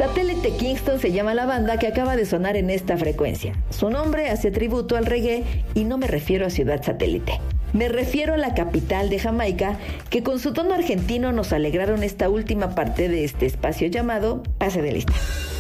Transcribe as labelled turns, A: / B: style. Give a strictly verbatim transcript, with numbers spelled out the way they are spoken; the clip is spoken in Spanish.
A: Satélite Kingston se llama la banda que acaba de sonar en esta frecuencia. Su nombre hace tributo al reggae y no me refiero a Ciudad Satélite. Me refiero a la capital de Jamaica, que con su tono argentino nos alegraron esta última parte de este espacio llamado Pase de Lista.